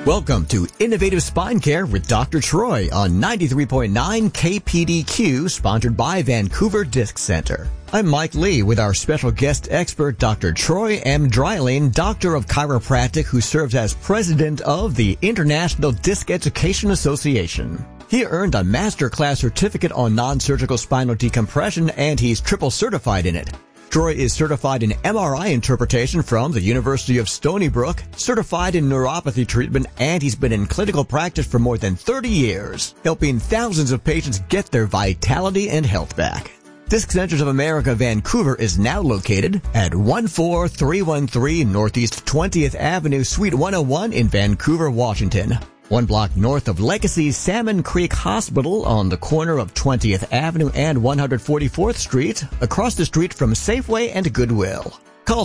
Welcome to Innovative Spine Care with Dr. Troy on 93.9 KPDQ, sponsored by Vancouver Disc Center. I'm Mike Lee with our special guest expert, Dr. Troy M. Dreiling, Doctor of Chiropractic, who serves as President of the International Disc Education Association. He earned a masterclass certificate on non-surgical spinal decompression, and he's triple certified in it. Troy is certified in MRI interpretation from the University of Stony Brook, certified in neuropathy treatment, and he's been in clinical practice for more than 30 years, helping thousands of patients get their vitality and health back. Disc Centers of America Vancouver is now located at 14313 Northeast 20th Avenue, Suite 101 in Vancouver, Washington. 1 block north of Legacy Salmon Creek Hospital on the corner of 20th Avenue and 144th Street, across the street from Safeway and Goodwill. Call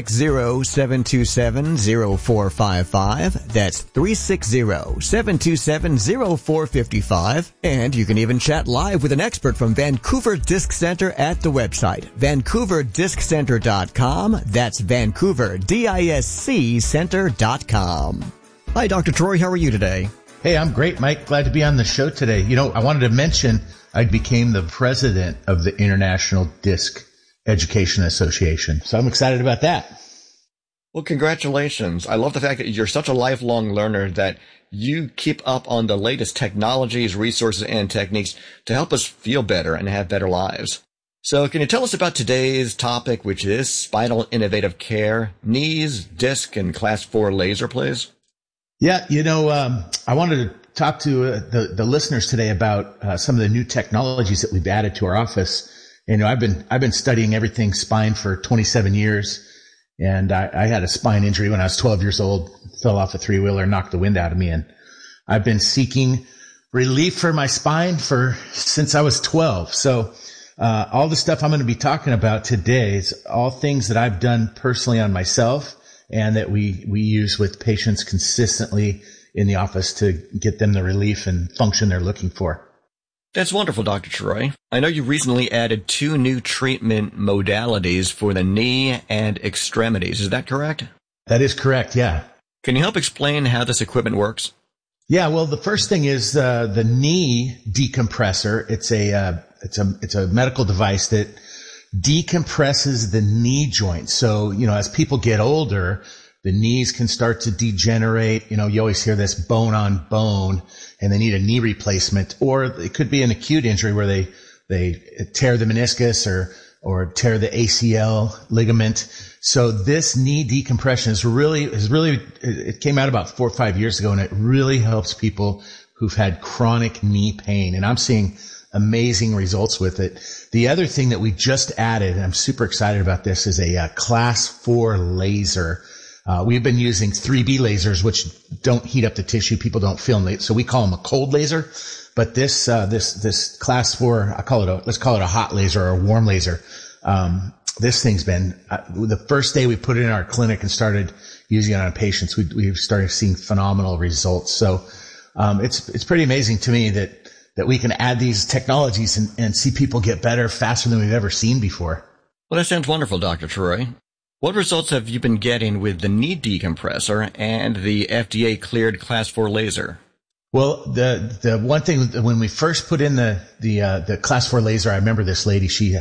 360-727-0455. That's 360-727-0455. And you can even chat live with an expert from Vancouver Disc Center at the website, vancouverDiscCenter.com. That's Vancouver, DISC Center.com. Hi, Dr. Troy. How are you today? Hey, I'm great, Mike. Glad to be on the show today. You know, I wanted to mention I became the president of the International Disc Education Association. So I'm excited about that. Well, congratulations. I love the fact that you're such a lifelong learner that you keep up on the latest technologies, resources, and techniques to help us feel better and have better lives. So can you tell us about today's topic, which is spinal innovative care, knees, disc, and class 4 laser, please? Yeah, you know, I wanted to talk to the listeners today about some of the new technologies that we've added to our office. You know, I've been studying everything spine for 27 years, and I had a spine injury when I was 12 years old, fell off a three-wheeler, knocked the wind out of me, and I've been seeking relief for my spine since I was 12. So all the stuff I'm going to be talking about today is all things that I've done personally on myself, and that we use with patients consistently in the office to get them the relief and function they're looking for. That's wonderful, Dr. Troy. I know you recently added 2 new treatment modalities for the knee and extremities. Is that correct? That is correct, yeah. Can you help explain how this equipment works? Yeah, well, the first thing is the knee decompressor. It's a medical device that decompresses the knee joint. So, you know, as people get older, the knees can start to degenerate. You know, you always hear this bone on bone, and they need a knee replacement. Or it could be an acute injury where they tear the meniscus or tear the ACL ligament. So this knee decompression is really, it came out about 4 or 5 years ago, and it really helps people who've had chronic knee pain. And I'm seeing amazing results with it. The other thing that we just added, and I'm super excited about this, is a class 4 laser. We've been using 3B lasers, which don't heat up the tissue. People don't feel them. So we call them a cold laser. But this class 4, let's call it a hot laser or a warm laser. This thing's been, the first day we put it in our clinic and started using it on patients, we started seeing phenomenal results. So, it's pretty amazing to me that we can add these technologies and see people get better faster than we've ever seen before. Well, that sounds wonderful, Dr. Troy. What results have you been getting with the knee decompressor and the FDA-cleared Class 4 laser? Well, the one thing, when we first put in the Class 4 laser, I remember this lady, she's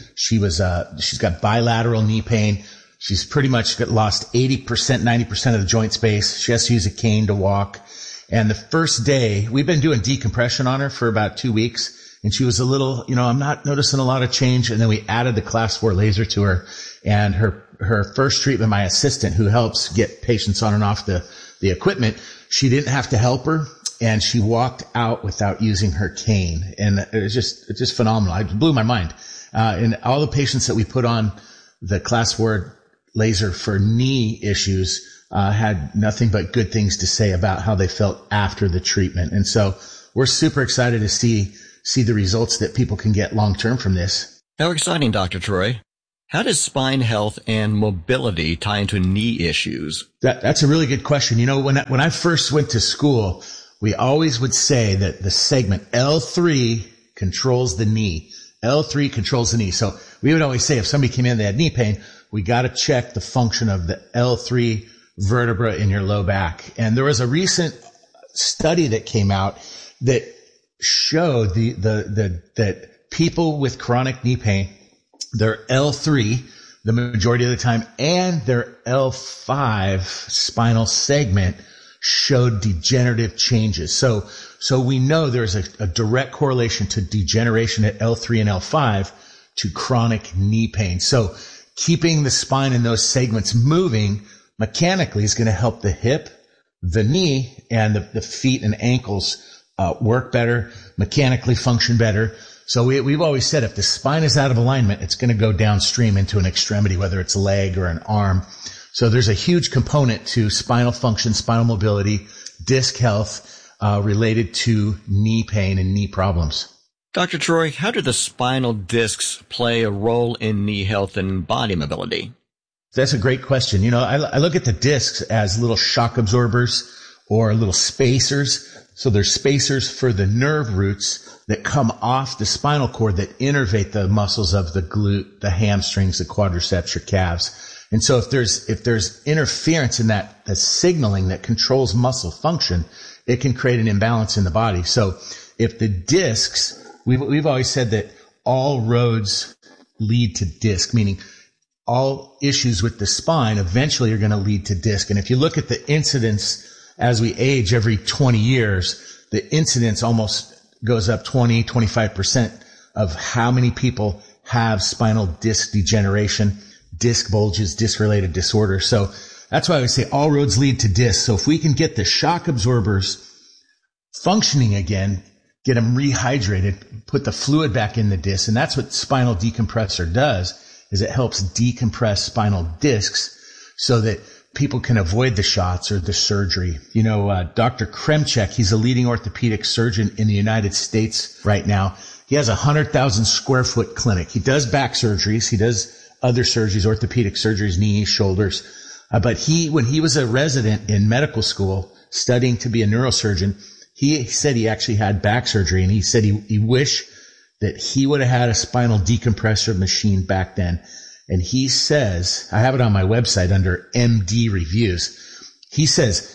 got bilateral knee pain. She's pretty much lost 80%, 90% of the joint space. She has to use a cane to walk. And the first day, we've been doing decompression on her for about 2 weeks, and she was a little, you know, I'm not noticing a lot of change. And then we added the Class 4 laser to her, and her first treatment, my assistant who helps get patients on and off the equipment, she didn't have to help her, and she walked out without using her cane. And it's just phenomenal. It blew my mind. And all the patients that we put on the Class 4 laser for knee issues, had nothing but good things to say about how they felt after the treatment. And so we're super excited to see the results that people can get long term from this. How exciting, Dr. Troy. How does spine health and mobility tie into knee issues? That's a really good question. You know, when I first went to school, we always would say that the segment L3 controls the knee. L3 controls the knee. So we would always say if somebody came in, they had knee pain, we got to check the function of the L3 vertebra in your low back. And there was a recent study that came out that showed that people with chronic knee pain, their L3, the majority of the time, and their L5 spinal segment showed degenerative changes. So we know there's a direct correlation to degeneration at L3 and L5 to chronic knee pain. So keeping the spine in those segments moving mechanically is going to help the hip, the knee, and the feet and ankles work better, mechanically function better. So we've always said if the spine is out of alignment, it's going to go downstream into an extremity, whether it's a leg or an arm. So there's a huge component to spinal function, spinal mobility, disc health, related to knee pain and knee problems. Dr. Troy, how do the spinal discs play a role in knee health and body mobility? That's a great question. You know, I look at the discs as little shock absorbers or little spacers. So they're spacers for the nerve roots that come off the spinal cord that innervate the muscles of the glute, the hamstrings, the quadriceps, your calves. And so if there's interference in that signaling that controls muscle function, it can create an imbalance in the body. So if the discs, we've always said that all roads lead to disc, meaning all issues with the spine eventually are going to lead to disc. And if you look at the incidence as we age every 20 years, the incidence almost goes up 25% of how many people have spinal disc degeneration, disc bulges, disc-related disorders. So that's why I would say all roads lead to disc. So if we can get the shock absorbers functioning again, get them rehydrated, put the fluid back in the disc, and that's what spinal decompressor does, is it helps decompress spinal discs so that people can avoid the shots or the surgery. You know, Dr. Kremchek, he's a leading orthopedic surgeon in the United States right now. He has a 100,000 square foot clinic. He does back surgeries. He does other surgeries, orthopedic surgeries, knees, shoulders. But when he was a resident in medical school studying to be a neurosurgeon, he said he actually had back surgery, and he said he wished that he would have had a spinal decompressor machine back then. And he says, I have it on my website under MD reviews. He said,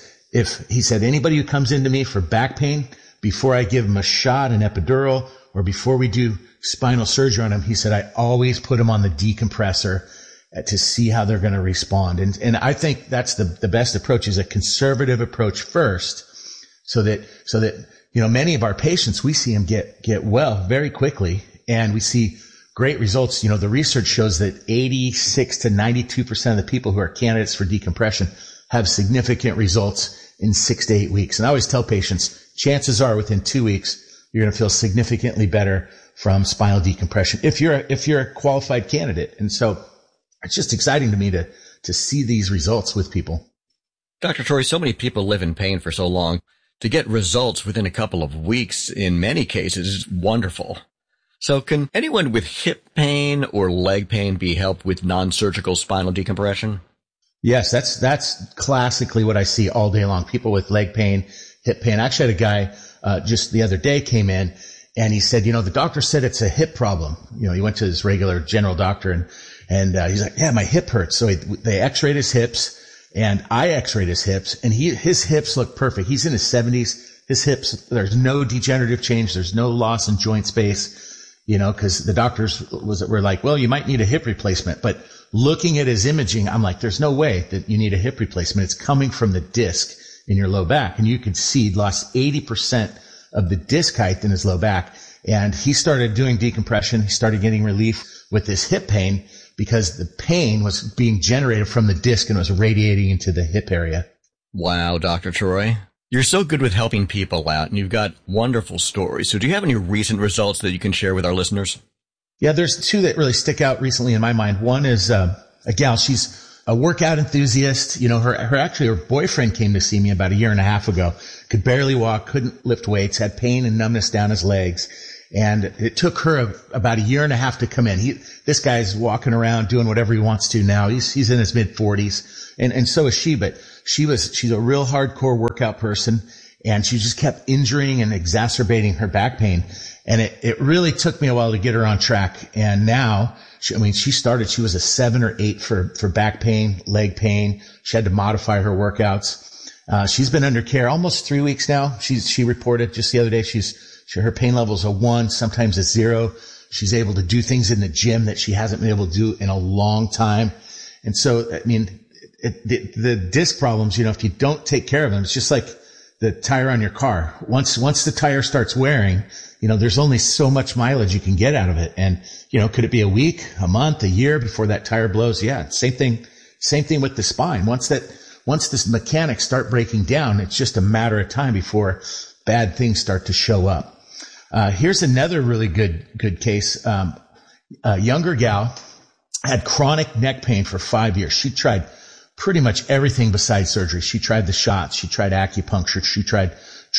anybody who comes into me for back pain, before I give him a shot, an epidural, or before we do spinal surgery on him, he said, I always put him on the decompressor to see how they're going to respond. And I think that's the best approach, is a conservative approach first, so that, you know, many of our patients, we see them get well very quickly, and we see great results. You know, the research shows that 86 to 92% of the people who are candidates for decompression have significant results in 6 to 8 weeks. And I always tell patients, chances are within 2 weeks, you're going to feel significantly better from spinal decompression if you're a qualified candidate. And so it's just exciting to me to see these results with people. Dr. Troy, so many people live in pain for so long. To get results within a couple of weeks in many cases is wonderful. So can anyone with hip pain or leg pain be helped with non-surgical spinal decompression? Yes, that's classically what I see all day long. People with leg pain, hip pain. I actually had a guy just the other day came in, and he said, you know, the doctor said it's a hip problem. You know, he went to his regular general doctor, and he's like, yeah, my hip hurts. So they x-rayed his hips, and I x-rayed his hips, and his hips look perfect. He's in his 70s. His hips, there's no degenerative change. There's no loss in joint space. You know, because the doctors were like, well, you might need a hip replacement. But looking at his imaging, I'm like, there's no way that you need a hip replacement. It's coming from the disc in your low back. And you could see he lost 80% of the disc height in his low back. And he started doing decompression. He started getting relief with his hip pain because the pain was being generated from the disc and was radiating into the hip area. Wow, Dr. Troy. You're so good with helping people out, and you've got wonderful stories. So do you have any recent results that you can share with our listeners? Yeah, there's two that really stick out recently in my mind. One is a gal. She's a workout enthusiast. You know, her boyfriend came to see me about 1.5 years ago. Could barely walk, couldn't lift weights, had pain and numbness down his legs. And it took her about 1.5 years to come in. This guy's walking around doing whatever he wants to now. He's in his mid-40s, and so is she. But she's a real hardcore workout person, and she just kept injuring and exacerbating her back pain. And it really took me a while to get her on track. And now, she was a 7 or 8 for back pain, leg pain. She had to modify her workouts. She's been under care almost 3 weeks now. She reported just the other day, her pain level's a 1, sometimes a 0. She's able to do things in the gym that she hasn't been able to do in a long time. And so, I mean, the disc problems, if you don't take care of them, it's just like the tire on your car. Once the tire starts wearing, there's only so much mileage you can get out of it. And, could it be a week, a month, a year before that tire blows? Yeah. Same thing with the spine. Once the mechanics start breaking down, it's just a matter of time before bad things start to show up. Here's another really good case. A younger gal had chronic neck pain for 5 years. She tried pretty much everything besides surgery. She tried the shots. She tried acupuncture. She tried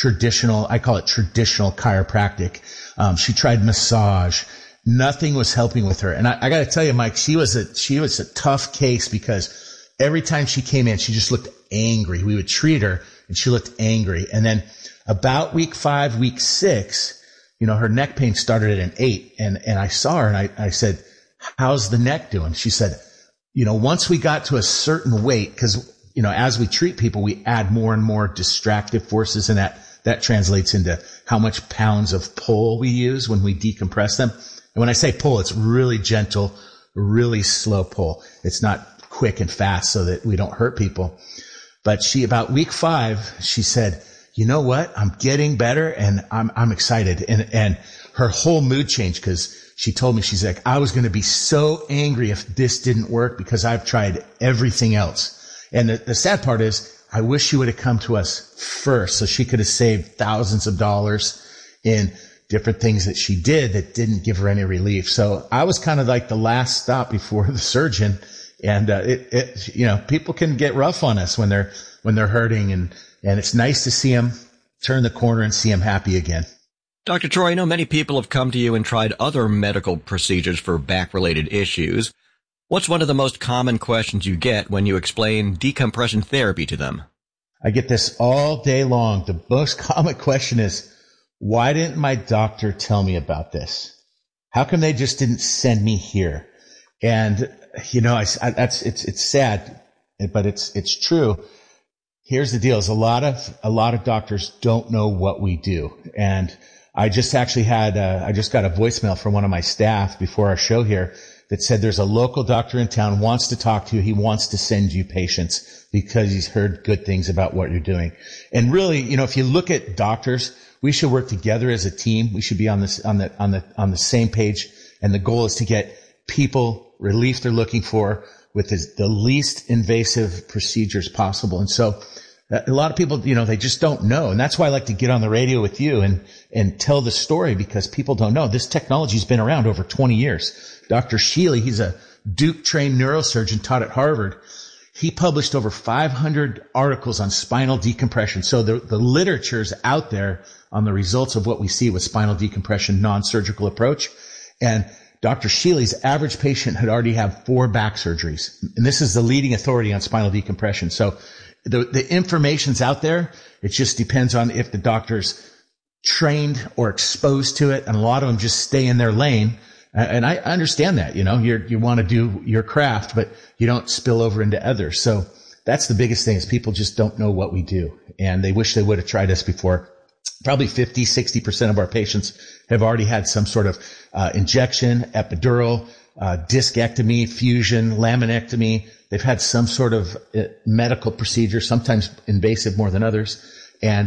I call it traditional chiropractic. She tried massage. Nothing was helping with her. And I got to tell you, Mike, she was a tough case because every time she came in, she just looked angry. We would treat her and she looked angry. And then about week 5, week 6, her neck pain started at an 8. And I saw her and I said, how's the neck doing? She said, once we got to a certain weight, because, as we treat people, we add more and more distractive forces, and that translates into how much pounds of pull we use when we decompress them. And when I say pull, it's really gentle, really slow pull. It's not quick and fast so that we don't hurt people. But about week 5, she said, you know what? I'm getting better and I'm excited. And her whole mood changed because she told me, she's like, I was going to be so angry if this didn't work because I've tried everything else. And the sad part is I wish she would have come to us first so she could have saved thousands of dollars in different things that she did that didn't give her any relief. So I was kind of like the last stop before the surgeon. And, people can get rough on us when they're hurting, and it's nice to see them turn the corner and see them happy again. Dr. Troy, I know many people have come to you and tried other medical procedures for back-related issues. What's one of the most common questions you get when you explain decompression therapy to them? I get this all day long. The most common question is, why didn't my doctor tell me about this? How come they just didn't send me here? And, it's sad, but it's true. Here's the deal: is a lot of doctors don't know what we do. And I just actually got a voicemail from one of my staff before our show here that said there's a local doctor in town wants to talk to you. He wants to send you patients because he's heard good things about what you're doing. And really, if you look at doctors, we should work together as a team. We should be on the same page. And the goal is to get people relief they're looking for with the least invasive procedures possible. And so a lot of people, they just don't know. And that's why I like to get on the radio with you and tell the story, because people don't know. This technology's been around over 20 years. Dr. Sheely, he's a Duke-trained neurosurgeon, taught at Harvard. He published over 500 articles on spinal decompression. So the literature's out there on the results of what we see with spinal decompression, non-surgical approach. And Dr. Sheely's average patient had already had 4 back surgeries. And this is the leading authority on spinal decompression. So the information's out there. It just depends on if the doctor's trained or exposed to it. And a lot of them just stay in their lane. And I understand that, you want to do your craft, but you don't spill over into others. So that's the biggest thing, is people just don't know what we do. And they wish they would have tried us before. Probably 50-60% of our patients have already had some sort of injection, epidural, discectomy, fusion, laminectomy. They've had some sort of medical procedure, sometimes invasive more than others. And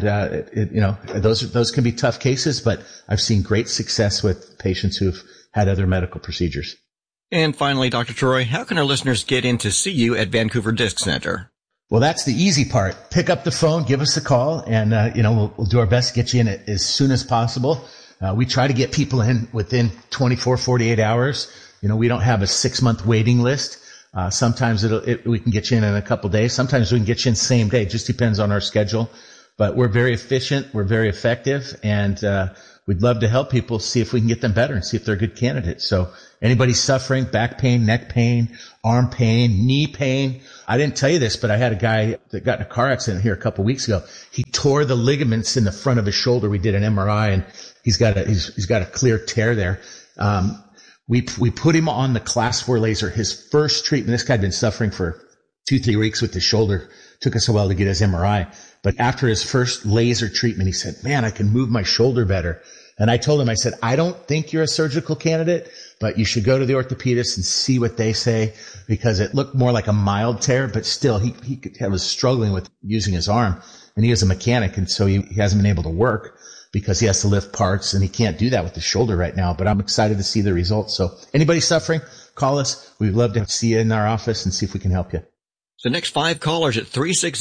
those can be tough cases, but I've seen great success with patients who've had other medical procedures. And finally, Dr. Troy, how can our listeners get in to see you at Vancouver Disc Center? Well, that's the easy part. Pick up the phone, give us a call, and, we'll do our best to get you in as soon as possible. We try to get people in within 24, 48 hours. We don't have a 6-month waiting list. Sometimes we can get you in a couple days. Sometimes we can get you in same day. It just depends on our schedule. But we're very efficient. We're very effective. And, we'd love to help people, see if we can get them better and see if they're a good candidate. So anybody suffering back pain, neck pain, arm pain, knee pain. I didn't tell you this, but I had a guy that got in a car accident here a couple of weeks ago. He tore the ligaments in the front of his shoulder. We did an MRI and he's got a clear tear there. We put him on the class 4 laser. His first treatment, this guy had been suffering for 2-3 weeks with his shoulder. Took us a while to get his MRI. But after his first laser treatment, he said, man, I can move my shoulder better. And I told him, I said, I don't think you're a surgical candidate, but you should go to the orthopedist and see what they say, because it looked more like a mild tear, but still he was struggling with using his arm, and he is a mechanic. And so he hasn't been able to work because he has to lift parts, and he can't do that with his shoulder right now. But I'm excited to see the results. So anybody suffering, call us. We'd love to see you in our office and see if we can help you. The next 5 callers at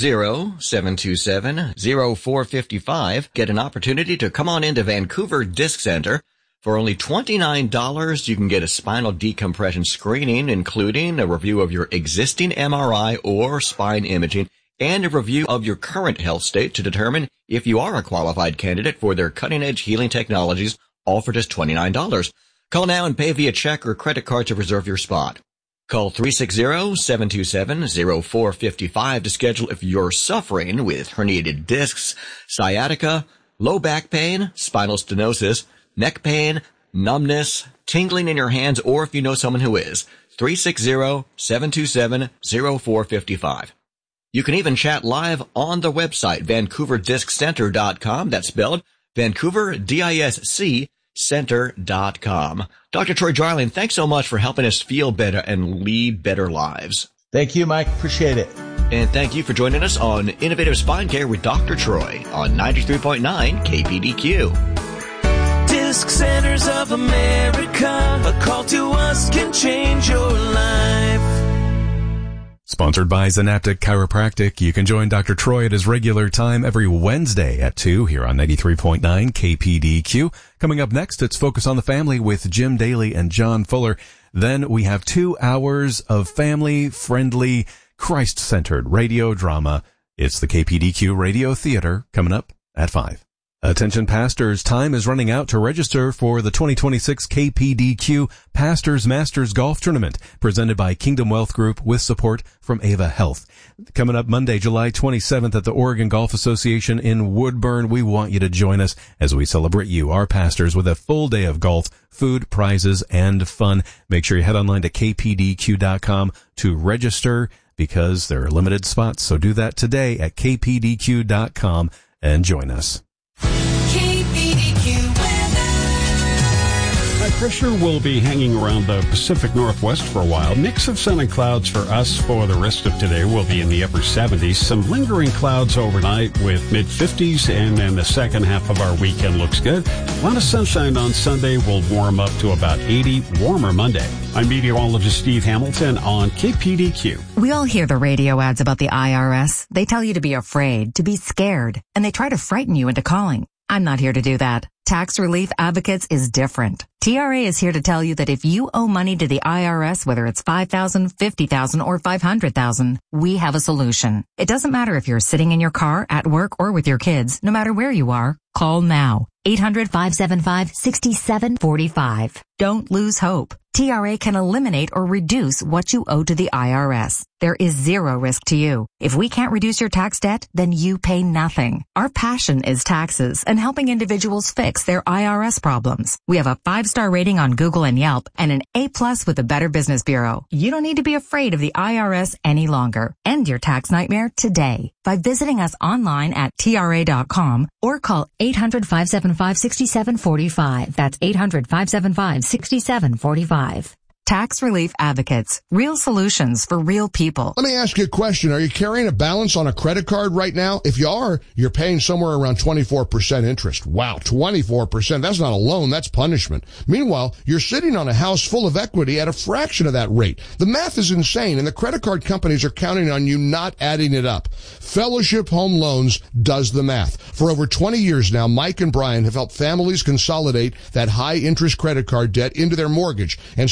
360-727-0455 get an opportunity to come on into Vancouver Disc Center. For only $29, you can get a spinal decompression screening, including a review of your existing MRI or spine imaging and a review of your current health state to determine if you are a qualified candidate for their cutting-edge healing technologies, all for just $29. Call now and pay via check or credit card to reserve your spot. Call 360-727-0455 to schedule if you're suffering with herniated discs, sciatica, low back pain, spinal stenosis, neck pain, numbness, tingling in your hands, or if you know someone who is. 360-727-0455. You can even chat live on the website, VancouverDiscCenter.com. That's spelled Vancouver, D-I-S-C, Center.com. Dr. Troy Jarling, thanks so much for helping us feel better and lead better lives. Thank you, Mike. Appreciate it. And thank you for joining us on Innovative Spine Care with Dr. Troy on 93.9 KPDQ. Disc Centers of America, a call to us can change your life. Sponsored by Zanaptic Chiropractic. You can join Dr. Troy at his regular time every Wednesday at 2 here on 93.9 KPDQ. Coming up next, it's Focus on the Family with Jim Daly and John Fuller. Then we have 2 hours of family-friendly, Christ-centered radio drama. It's the KPDQ Radio Theater coming up at 5. Attention pastors, time is running out to register for the 2026 KPDQ Pastors Masters Golf Tournament presented by Kingdom Wealth Group with support from Ava Health. Coming up Monday, July 27th at the Oregon Golf Association in Woodburn. We want you to join us as we celebrate you, our pastors, with a full day of golf, food, prizes, and fun. Make sure you head online to kpdq.com to register because there are limited spots. So do that today at kpdq.com and join us. High pressure will be hanging around the Pacific Northwest for a while. Mix of sun and clouds for us for the rest of today. We'll be in the upper 70s. Some lingering clouds overnight with mid-50s, and then the second half of our weekend looks good. A lot of sunshine on Sunday. Will warm up to about 80, warmer Monday. I'm meteorologist Steve Hamilton on KPDQ. We all hear the radio ads about the IRS. They tell you to be afraid, to be scared, and they try to frighten you into calling. I'm not here to do that. Tax Relief Advocates is different. TRA is here to tell you that if you owe money to the IRS, whether it's $5,000, $50,000, or $500,000, we have a solution. It doesn't matter if you're sitting in your car, at work, or with your kids. No matter where you are, call now. 800-575-6745. Don't lose hope. TRA can eliminate or reduce what you owe to the IRS. There is zero risk to you. If we can't reduce your tax debt, then you pay nothing. Our passion is taxes and helping individuals fix their IRS problems. We have a 5-star rating on Google and Yelp and an A+ with the Better Business Bureau. You don't need to be afraid of the IRS any longer. End your tax nightmare today by visiting us online at TRA.com or call 800-575-6745. That's 800-575-6745. Tax Relief Advocates. Real solutions for real people. Let me ask you a question. Are you carrying a balance on a credit card right now? If you are, you're paying somewhere around 24% interest. Wow, 24%. That's not a loan. That's punishment. Meanwhile, you're sitting on a house full of equity at a fraction of that rate. The math is insane, and the credit card companies are counting on you not adding it up. Fellowship Home Loans does the math. For over 20 years now, Mike and Brian have helped families consolidate that high-interest credit card debt into their mortgage and start keeping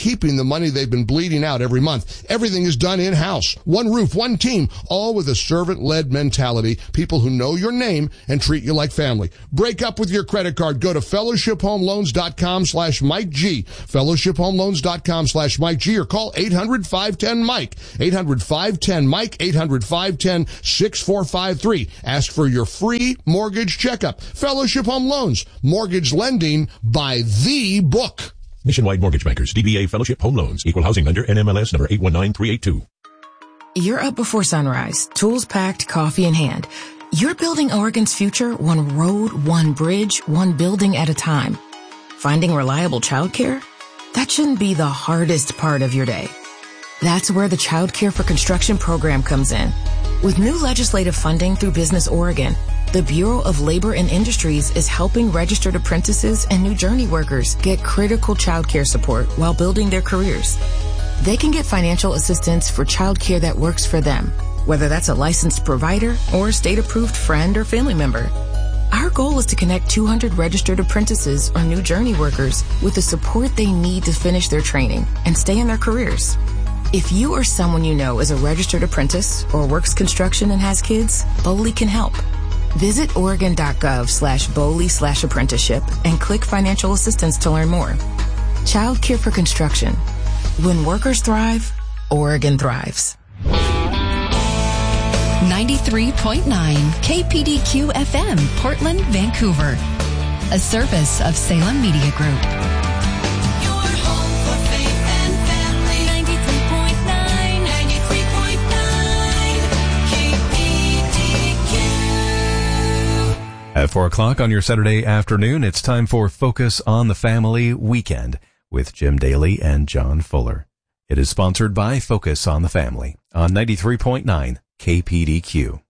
keeping the money they've been bleeding out every month. Everything is done in-house. One roof, one team, all with a servant-led mentality. People who know your name and treat you like family. Break up with your credit card. Go to fellowshiphomeloans.com/Mike G. fellowshiphomeloans.com/Mike G, or call 800-510-MIKE. 800-510-MIKE. 800-510-6453. Ask for your free mortgage checkup. Fellowship Home Loans. Mortgage lending by the book. Nationwide Mortgage Bankers, DBA Fellowship Home Loans, Equal Housing Lender, NMLS number 819382. You're up before sunrise, tools packed, coffee in hand. You're building Oregon's future one road, one bridge, one building at a time. Finding reliable childcare? That shouldn't be the hardest part of your day. That's where the Child Care for Construction program comes in. With new legislative funding through Business Oregon, the Bureau of Labor and Industries is helping registered apprentices and new journey workers get critical child care support while building their careers. They can get financial assistance for child care that works for them, whether that's a licensed provider or a state-approved friend or family member. Our goal is to connect 200 registered apprentices or new journey workers with the support they need to finish their training and stay in their careers. If you or someone you know is a registered apprentice or works construction and has kids, BOLI can help. Visit Oregon.gov/BOLI/apprenticeship and click financial assistance to learn more. Child Care for Construction. When workers thrive, Oregon thrives. 93.9 KPDQ FM, Portland, Vancouver. A service of Salem Media Group. At 4 o'clock on your Saturday afternoon, it's time for Focus on the Family Weekend with Jim Daly and John Fuller. It is sponsored by Focus on the Family on 93.9 KPDQ.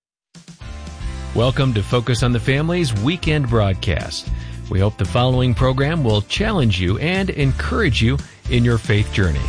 Welcome to Focus on the Family's weekend broadcast. We hope the following program will challenge you and encourage you in your faith journey.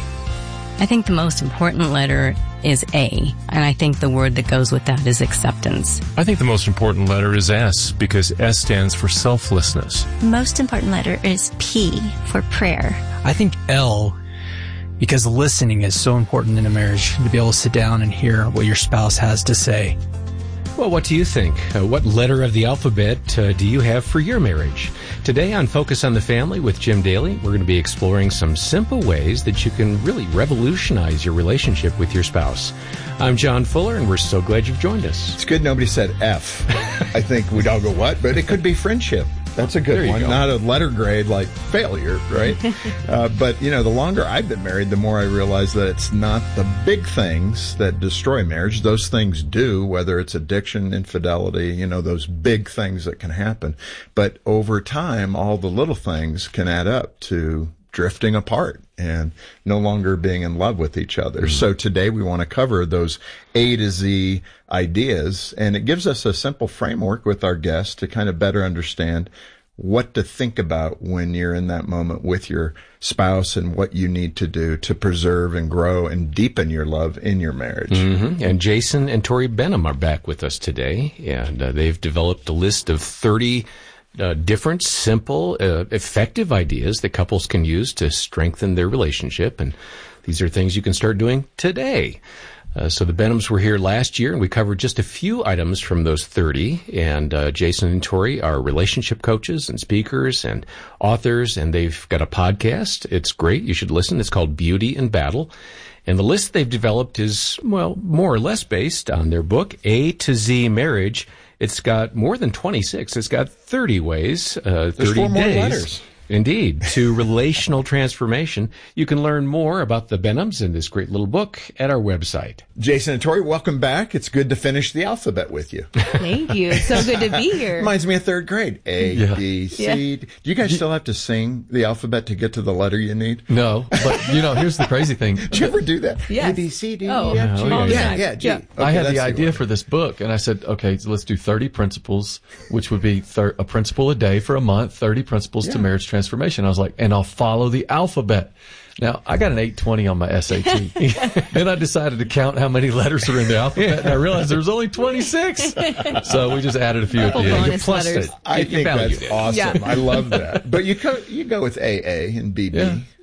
I think the most important letter is A, and I think the word that goes with that is acceptance. I think the most important letter is S, because S stands for selflessness. The most important letter is P, for prayer. I think L, because listening is so important in a marriage, to be able to sit down and hear what your spouse has to say. Well, what do you think? What letter of the alphabet do you have for your marriage? Today on Focus on the Family with Jim Daly, we're going to be exploring some simple ways that you can really revolutionize your relationship with your spouse. I'm John Fuller, and we're so glad you've joined us. It's good nobody said F. I think we'd all go, what? But it could be friendship. That's a good one. Not a letter grade like failure, right? But, the longer I've been married, the more I realize that it's not the big things that destroy marriage. Those things do, whether it's addiction, infidelity, those big things that can happen. But over time, all the little things can add up to drifting apart and no longer being in love with each other. So today we want to cover those A to Z ideas, and it gives us a simple framework with our guests to kind of better understand what to think about when you're in that moment with your spouse and what you need to do to preserve and grow and deepen your love in your marriage. And Jason and Tori Benham are back with us today, and they've developed a list of 30 different, simple, effective ideas that couples can use to strengthen their relationship. And these are things you can start doing today. So the Benhams were here last year, and we covered just a few items from those 30. And Jason and Tori are relationship coaches and speakers and authors, and they've got a podcast. It's great. You should listen. It's called Beauty in Battle. And the list they've developed is, well, more or less based on their book, A to Z Marriage. It's got more than 26. It's got 30 ways, 30 There's 4 more days. letters. Indeed, to relational transformation. You can learn more about the Benhams in this great little book at our website. Jason and Tori, welcome back. It's good to finish the alphabet with you. Thank you. It's so good to be here. Reminds me of 3rd grade. A, B, C. Do you guys still have to sing the alphabet to get to the letter you need? No, but here's the crazy thing. Did you ever do that? Yes. A, B, C, D, Oh, E, F, G. yeah, G. Okay, I had the that's idea order. for this book, and I said, okay, so let's do 30 principles, which would be a principle a day for a month, 30 principles to marriage transformation. I was like, and I'll follow the alphabet. Now, I got an 820 on my SAT. Then I decided to count how many letters are in the alphabet, and I realized there was only 26. So we just added a few at the end. Plus letters. it. I think that's awesome. Yeah. I love that. But you go with AA and BB. Yeah.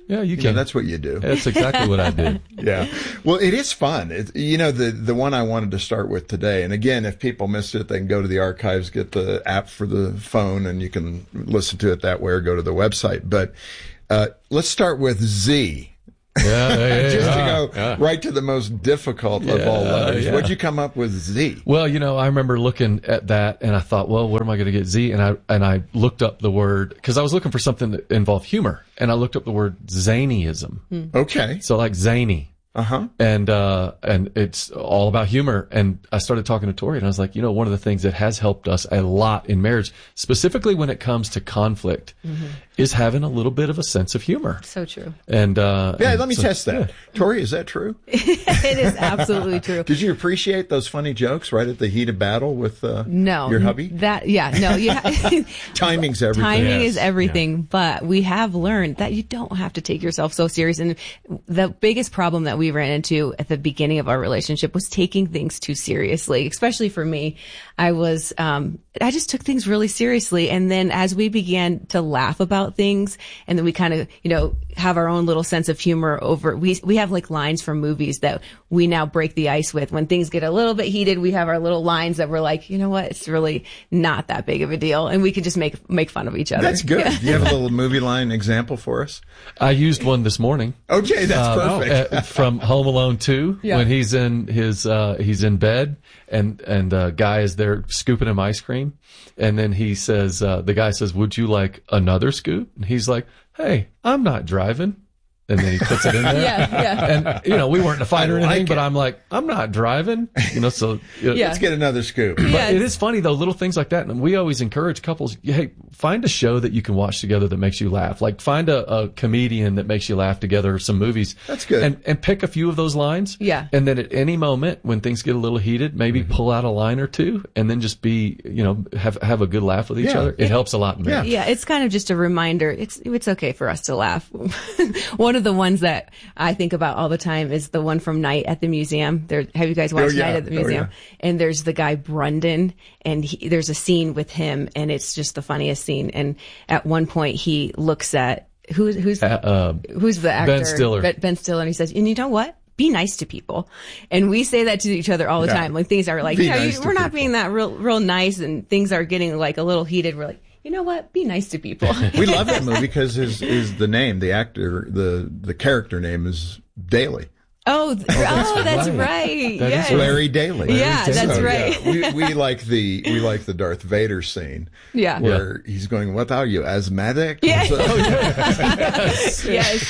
Yeah, you Yeah, can. that's what you do. That's exactly what I did. Yeah. Well, it is fun. The one I wanted to start with today, and again, if people missed it, they can go to the archives, get the app for the phone, and you can listen to it that way or go to the website. But let's start with Z. Yeah, Just to go right to the most difficult of all letters. Yeah. What'd you come up with Z? Well, I remember looking at that and I thought, well, where am I going to get Z? And I looked up the word, because I was looking for something that involved humor, and I looked up the word zanyism. Okay. So like zany. And it's all about humor. And I started talking to Tori and I was like, one of the things that has helped us a lot in marriage, specifically when it comes to conflict, is having a little bit of a sense of humor. So true. And, let me test that. Tori, is that true? It is absolutely true. Did you appreciate those funny jokes right at the heat of battle with your hubby? Timing's everything. Timing is everything, but we have learned that you don't have to take yourself so serious. And the biggest problem that we ran into at the beginning of our relationship was taking things too seriously, especially for me. I just took things really seriously. And then as we began to laugh about things, and then we kind of, have our own little sense of humor we have like lines from movies that we now break the ice with. When things get a little bit heated, we have our little lines that we're like, it's really not that big of a deal. And we can just make fun of each other. That's good. Yeah. Do you have a little movie line example for us? I used one this morning. Okay, that's perfect. From Home Alone 2, Yeah. when he's in he's in bed and guy is there scooping him ice cream. And then he says, the guy says, would you like another scoop? And he's like, hey, I'm not driving. And then he puts it in there. Yeah. And, we weren't in a fight or anything, but I'm like, I'm not driving. So let's get another scoop. But it is funny though, little things like that. And we always encourage couples, hey, find a show that you can watch together that makes you laugh. Like find a comedian that makes you laugh together, or some movies. That's good. And pick a few of those lines. Yeah. And then at any moment when things get a little heated, maybe pull out a line or two and then just be, have a good laugh with each other. It helps a lot in marriage. Yeah, it's kind of just a reminder. It's okay for us to laugh. One of the ones that I think about all the time is the one from Night at the Museum. Have you guys watched Night at the Museum? And there's the guy Brundon, and there's a scene with him, and it's just the funniest scene. And at one point, he looks at who's the actor? Ben Stiller. Ben Stiller, and he says, "And you know what? Be nice to people." And we say that to each other all the time. Like things are like, we're not being that real nice, and things are getting like a little heated. We're like, you know what? Be nice to people. We love that movie because the name, the actor, the character name is Daly. Oh, that's right. Yes. Larry Daly. Yeah, that's right. Yeah, we like the Darth Vader scene. Yeah. Where he's going, "What are you, asthmatic?" Yeah. Yes.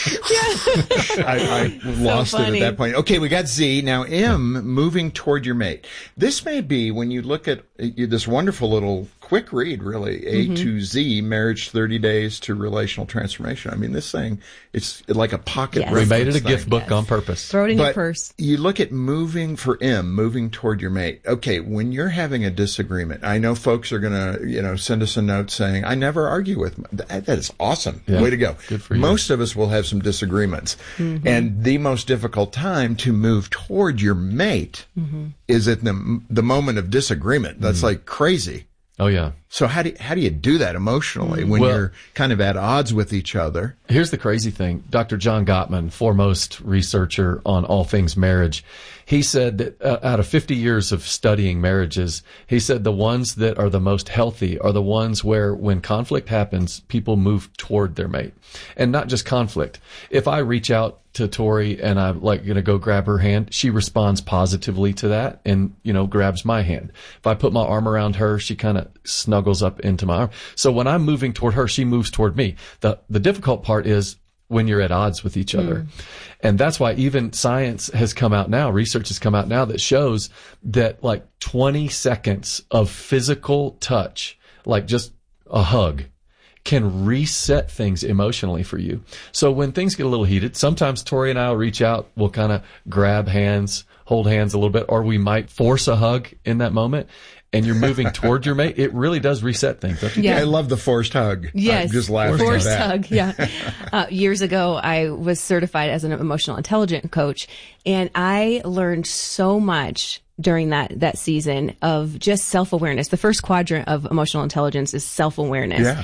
I lost it at that point. Okay, we got Z. Now M, moving toward your mate. This may be, when you look at this wonderful little quick read, really, A to Z, Marriage 30 Days to Relational Transformation. I mean, this thing, it's like a pocket reference. We made it a thing. gift book on purpose. Throw it in your purse. You look at moving toward your mate. Okay, when you're having a disagreement, I know folks are going to, send us a note saying, "I never argue with that is awesome. Yeah. Way to go." Good for you. Most of us will have some disagreements. And the most difficult time to move toward your mate is at the moment of disagreement. That's like crazy. Oh yeah. So how do you do that emotionally when you're kind of at odds with each other? Here's the crazy thing. Dr. John Gottman, foremost researcher on all things marriage, he said that out of 50 years of studying marriages, he said the ones that are the most healthy are the ones where when conflict happens, people move toward their mate. And not just conflict. If I reach out to Tori and I'm like going to go grab her hand, she responds positively to that and, grabs my hand. If I put my arm around her, she kind of snuggles up into my arm. So when I'm moving toward her, she moves toward me. The difficult part is when you're at odds with each other. And that's why even science has come out now, research has come out now that shows that like 20 seconds of physical touch, like just a hug, can reset things emotionally for you. So when things get a little heated, sometimes Tori and I will reach out, we'll kind of grab hands, hold hands a little bit, or we might force a hug in that moment. And you're moving toward your mate, it really does reset things, don't you? Yeah. I love the forced hug. Yes. I'm just laughing forced at that. hug, yeah. Years ago, I was certified as an emotional intelligence coach, and I learned so much during that season of just self-awareness. The first quadrant of emotional intelligence is self-awareness. Yeah.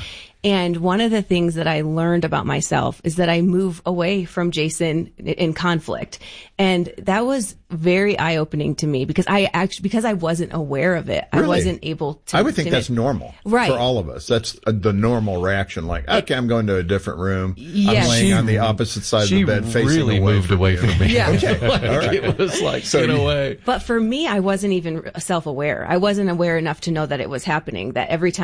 And one of the things that I learned about myself is that I move away from Jason in conflict. And that was very eye-opening to me because I wasn't aware of it. Really? I wasn't able to. I would think that's normal. Right. For all of us. That's the normal reaction. Like, okay, I'm going to a different room. Yeah. I'm laying on the opposite side of the bed facing really away moved from away you. from me. Yeah. Okay. Like, All right. it was like, get away. But for me, I wasn't even self-aware. I wasn't aware enough to know that it was happening, that every time